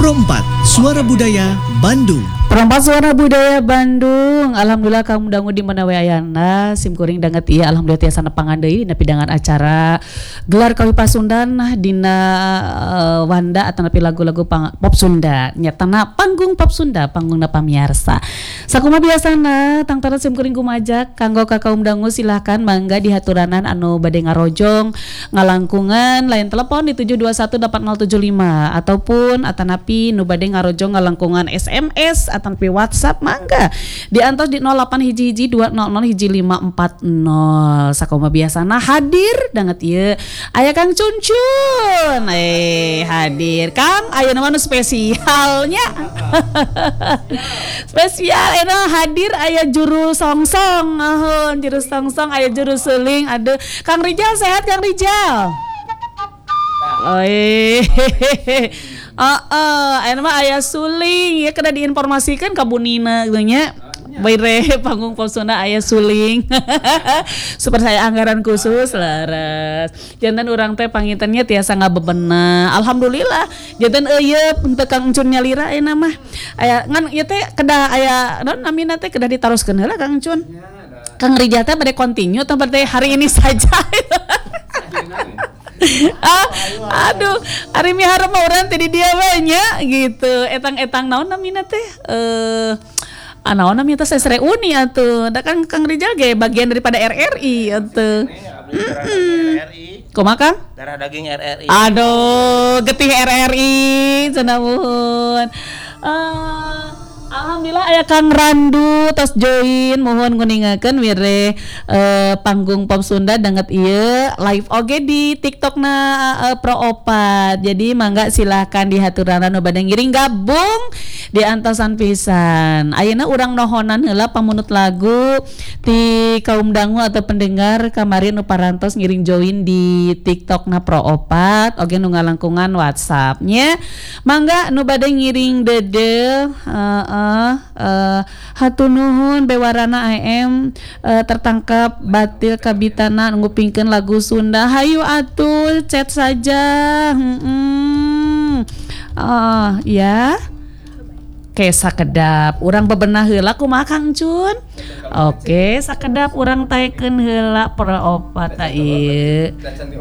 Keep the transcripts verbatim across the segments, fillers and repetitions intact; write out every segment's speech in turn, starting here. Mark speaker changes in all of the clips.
Speaker 1: Pro empat Suara Budaya Bandung.
Speaker 2: Pro empat Suara Budaya Bandung. Alhamdulillah kamu dangu di mana we ayana sim kuring danget ieu alhamdulillah tiasa nepangan deui dina pidangan acara gelar Kawi Pasundan dina uh, Wanda atau napi lagu-lagu pang, pop Sunda nyatana panggung pop Sunda panggungna pamiarsa. Sakumaha biasana tangtara sim kuring kumajak kanggo ka kaum dangu silahkan mangga dihaturanan anu bade ngarojong ngalangkungan lain telepon di tujuh dua satu delapan nol tujuh lima ataupun atanapi nu bade ngarojong ngalangkungan S M S atau WhatsApp mangga diantos di nol delapan hiji hiji dua nol nol hiji lima empat nol. Sakumaha biasana hadir danget ieu aya Kang Cuncun eh hadir Kang aya nu spesialnya spesial ena hadir aya juru songsong ahun juru songsong aya juru seling ada Kang Rijal sehat Kang Rijal. Oi. Uh, uh, ayeuna mah aya suling ya kena diinformasikan ka Bunina gitu nya. Baire panggung pop Sunda aya suling. Super saya anggaran khusus laras. Janten urang teh pangintennya tiasa ngabebena. Alhamdulillah. Janten eueup teu Kang Encun nyalira ayeuna mah. Aya ngan ieu teh kedah aya naon namina teh kedah ditaroskeun heula Kang Encun. Kang Rijal teh bade continue atau bade hari ini saja. ah, aduh, hari miharep mah urang teh di dieu we nya gitu. Etang-etang naon namina teh? Eh uh, naon namina teh Sesreuni atuh. Da kan Kang Rijal ge bagian daripada R R I atuh. Heeh. Kumaha Kang?
Speaker 3: Darah daging R R I.
Speaker 2: Aduh, getih R R I cenah muhun. Eh Alhamdulillah aya Kang Randu tos join mohon nguningakeun wire uh, panggung pop Sunda danget ieu live oge di TikTokna uh, Pro Opat. Jadi mangga silahkan dihaturana nu bade ngiring gabung di antosan pisan. Ayeuna urang nohonan heula pamunut lagu ti kaum dangu atau pendengar kamari nu parantos ngiring join di TikTokna Pro Opat oge nu ngalangkungan WhatsApp nya. Mangga nu bade ngiring dedel uh, uh, Uh, hatur nuhun bewarana I M uh, tertangkap batil kabitana ngupingkeun lagu Sunda hayu atuh chat saja heeh uh, ya Oke sakedap urang bebenah heula kumaha Kang Cun. Oke sakedap urang taekeun heula Pro Opat ta ieu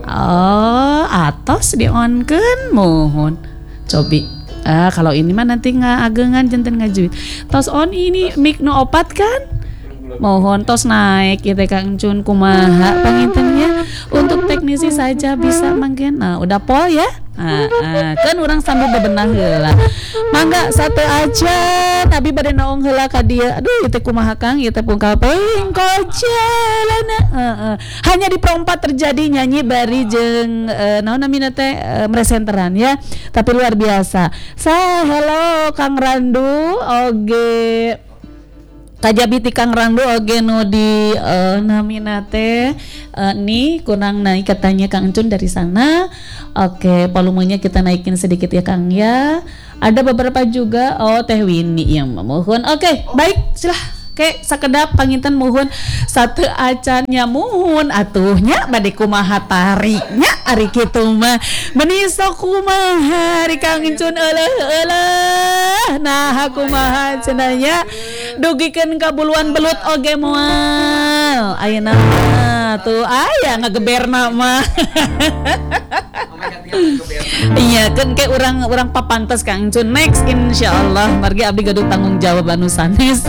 Speaker 2: oh atos dionkeun mohon cobi. Ah kalau ini mah nanti ngagengan janten ngajuit. Tos on ini mic no opat kan? Mohon tos naik ya teh Kang Cun kumaha pangintennya untuk teknisi saja bisa manggen. Nah, udah pol ya? Ah, ah, kan orang sambil bebenah heula. Mangga satu aja tapi bade naong heula ka dieu. Aduh ieu teh kumaha Kang? Ieu teh pungkal peuing kojalana. Heeh. Hanya di Pro empat terjadi nyanyi bari jeung uh, naon namina teh uh, meresenteran ya. Tapi luar biasa. Sa hello Kang Randu oge kajabi ti Kang Randu oge nu di uh, namina teh uh, nih kunang naik katanya Kang Encun dari sana. Oke, volumenya kita naikin sedikit ya Kang ya. Ada beberapa juga oh Teh Winnie yang memohon. Oke, baik silah. Oke, sakedap panginten muhun satu acannya muhun atuhnya bade kumaha tariknya ari kitu mah meuni sok kumaha ari Kang Encun euleh euleh nah kumaha cenah nya dugikeun ka buluan belut oge moal ayeuna tuh aya ngageberna mah iya kan kayak orang orang papantes Kang Encun next insyaallah margi abdi gaduh tanggung jawab anu sanes.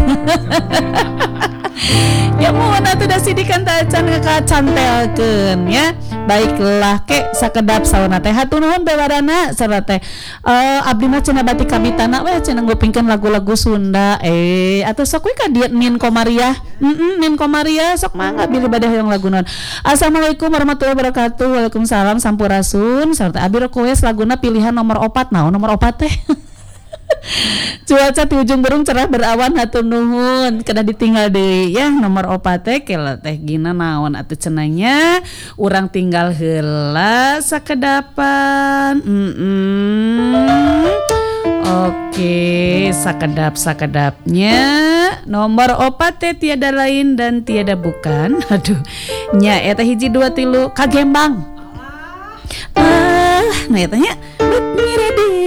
Speaker 2: Ya mohon atuh da sidikan ta acan kacantelkeun ya. Baiklah ke sakedap sauna teh hatur nuhun bewarana sarta teh uh, abdi mah cenah batik kabitana we cenah ngupingkeun lagu-lagu Sunda eh atuh sok we ka dieu Nin Komariah. Heeh Nin Komariah sok mangga bilih bade hoyong lagu naon. Assalamualaikum warahmatullahi wabarakatuh. Waalaikumsalam sampurasun sarta abi request laguna pilihan nomor opat naon nomor opat teh. Cuaca di ujung burung cerah berawan hatur nuhun kedah ditinggal deui ya nomor opat teh kela teh gina naon atuh cenanya urang tinggal heula sakedapan. Mm-mm. Oke sakedap sakedapnya nomor opat teh tiada lain dan tiada bukan aduh nya eta hiji dua tilu kagembang ah nah eta nya ngiredit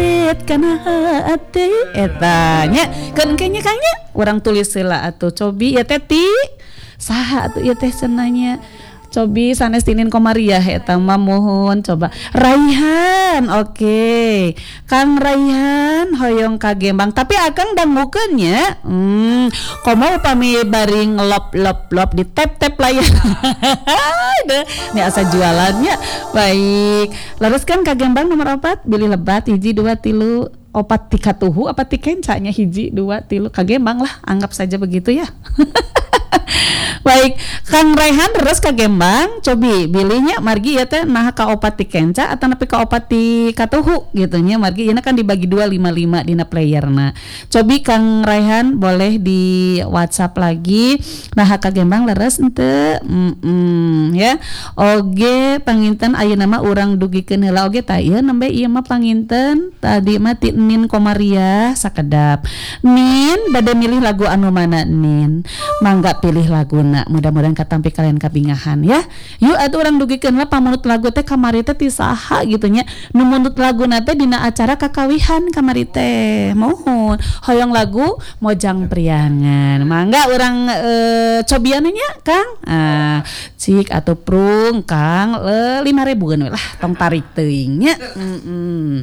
Speaker 2: nyabut kana hati eta nya keun kayaknya kayaknya urang tulis heula atuh cobi ya teh ti saha atuh ieu teh cenanya cobi sanes tinin komariah eta mah mohon coba Raihan oke okay. Kang Raihan hoyong kagembang tapi akang dangukeun nya hmm komo upami bari ngelop-lop-lop di tap-tap layar ini asa jualannya baik laruskan kagembang nomor opat bilih lebat hiji dua tilu opat tika tuhu apa tikencanya hiji dua tilu kagembang lah anggap saja begitu ya. Baik, Kang Raihan terus kagembang, cobi bilihnya margi ya teh nah ka opat ti kenca atau nepi ka opat ti katuhu gitu nya margi ieu kan dibagi dua lima lima dina playerna. Cobi Kang Raihan boleh di WhatsApp lagi nah kagembang leres henteu mm ya. Oge panginten ayeuna mah urang dugikeun heula oge tah ieu nembe ieu mah panginten tadi mah ti Nin Komariah sakedap. Nin bade milih lagu anu mana Nin? Mangga pilih laguna mudah-mudahan katampi kalian kabingahan ya. Yuk atuh urang dugikeun lah pamunut lagu teh kamari teh ti saha gitu nya. Nu munut laguna teh dina acara kakawihan kamari teh. Mohon hoyong lagu Mojang Priangan. Mangga urang e, cobian nya Kang. Ah, cik atuh prung Kang e, lima ribuan we lah tong tarik teuing nya. Heeh.